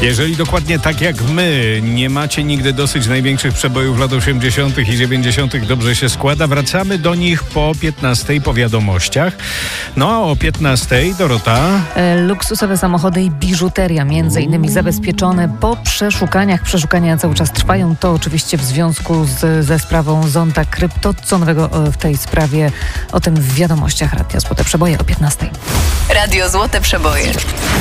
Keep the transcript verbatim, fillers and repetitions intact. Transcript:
Jeżeli dokładnie tak jak my nie macie nigdy dosyć największych przebojów lat osiemdziesiątych i dziewięćdziesiątych, dobrze się składa. Wracamy do nich po piętnastej po wiadomościach. No a o piętnastej Dorota. E, luksusowe samochody i biżuteria między innymi zabezpieczone po przeszukaniach. Przeszukania cały czas trwają. To oczywiście w związku z, ze sprawą Zonda Krypto. Co nowego w tej sprawie? O tym w wiadomościach Radia Złote Przeboje o piętnastej. Radio Złote Przeboje.